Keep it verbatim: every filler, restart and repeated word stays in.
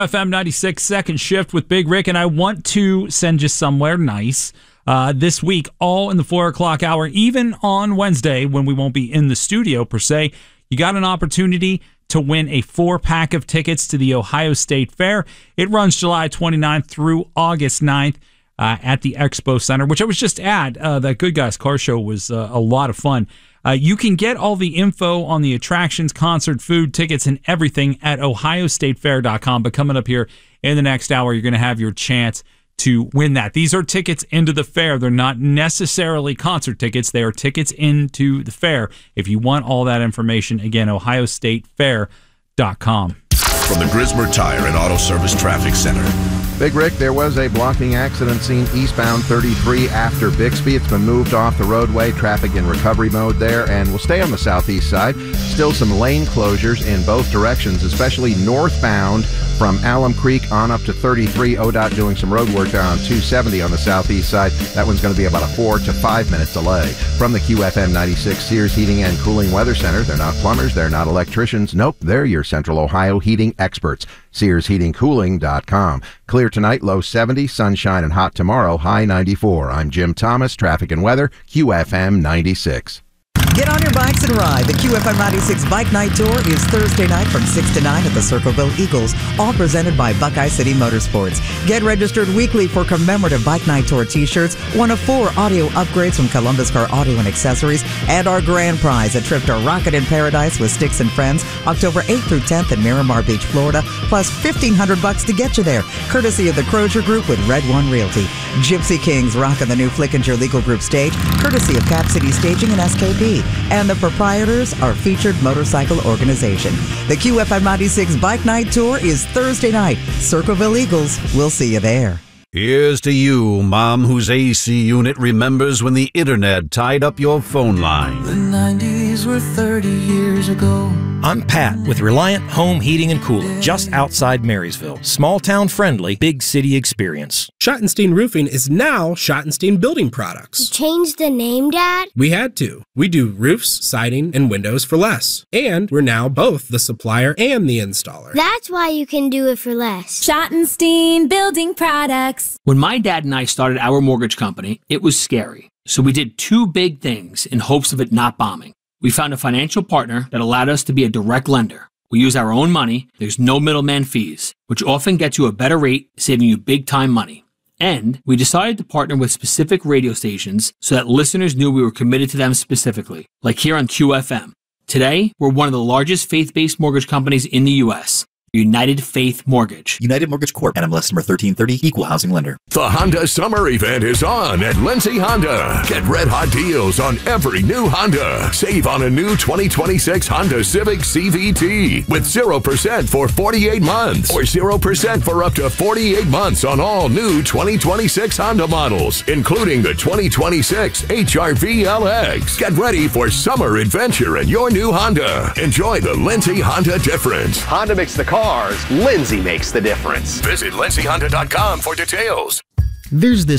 F M ninety-six second shift with Big Rick, and I want to send you somewhere nice uh, this week, all in the four o'clock hour, even on Wednesday when we won't be in the studio per se. You got an opportunity to win a four-pack of tickets to the Ohio State Fair. It runs July twenty-ninth through August ninth uh, at the Expo Center, which I was just at. Uh, that Good Guys Car Show was uh, a lot of fun. Uh, you can get all the info on the attractions, concert, food, tickets, and everything at ohio state fair dot com. But coming up here in the next hour, you're going to have your chance to win that. These are tickets into the fair. They're not necessarily concert tickets. They are tickets into the fair. If you want all that information, again, ohio state fair dot com. From the Grismer Tire and Auto Service Traffic Center. Big Rick, there was a blocking accident scene eastbound thirty-three after Bixby. It's been moved off the roadway. Traffic in recovery mode there, and we'll stay on the southeast side. Still some lane closures in both directions, especially northbound from Alum Creek on up to thirty-three. O D O T doing some road work there on two seventy on the southeast side. That one's going to be about a four to five minute delay. From the Q F M ninety-six Sears Heating and Cooling Weather Center, they're not plumbers, they're not electricians. Nope, they're your Central Ohio heating experts. Sears Heating Cooling dot com. Clear tonight, low seventy, sunshine and hot tomorrow, high ninety-four. I'm Jim Thomas, traffic and weather, Q F M ninety-six. Get on your bikes and ride. The Q F M ninety-six Bike Night Tour is Thursday night from six to nine at the Circleville Eagles, all presented by Buckeye City Motorsports. Get registered weekly for commemorative Bike Night Tour t-shirts, one of four audio upgrades from Columbus Car Audio and Accessories, and our grand prize, a trip to Rocket in Paradise with Sticks and Friends, October eighth through tenth in Miramar Beach, Florida, plus fifteen hundred bucks to get you there, courtesy of the Crozier Group with Red One Realty. Gypsy Kings rocking the new Flickinger Legal Group stage, courtesy of Cap City Staging and S K P. And the proprietors are Featured Motorcycle Organization. The Q F M ninety-six Bike Night Tour is Thursday night. Circleville Eagles, we'll see you there. Here's to you, Mom, whose A C unit remembers when the internet tied up your phone line. The nineties were thirty years ago. I'm Pat with Reliant Home Heating and Cooling, just outside Marysville. Small town friendly, big city experience. Schottenstein Roofing is now Schottenstein Building Products. You changed the name, Dad? We had to. We do roofs, siding, and windows for less. And we're now both the supplier and the installer. That's why you can do it for less. Schottenstein Building Products. When my dad and I started our mortgage company, it was scary. So we did two big things in hopes of it not bombing. We found a financial partner that allowed us to be a direct lender. We use our own money, there's no middleman fees, which often gets you a better rate, saving you big time money. And we decided to partner with specific radio stations so that listeners knew we were committed to them specifically, like here on Q F M. Today, we're one of the largest faith-based mortgage companies in the U S United Faith Mortgage. United Mortgage Corp. N M L S number thirteen thirty, Equal Housing Lender. The Honda Summer Event is on at Lindsay Honda. Get red hot deals on every new Honda. Save on a new twenty twenty-six Honda Civic C V T with zero percent for forty-eight months or zero percent for up to forty-eight months on all new twenty twenty-six Honda models, including the twenty twenty-six H R V L X. Get ready for summer adventure in your new Honda. Enjoy the Lindsay Honda difference. Honda makes the car. Lindsay makes the difference. Visit lindsay honda dot com for details. There's this